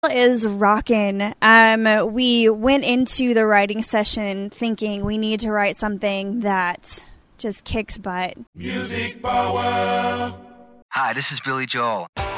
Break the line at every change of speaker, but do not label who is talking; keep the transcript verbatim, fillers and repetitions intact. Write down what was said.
Is rockin'. Um, we went into the writing session thinking we need to write something that just kicks butt.
Music power.
Hi, this is Billy Joel.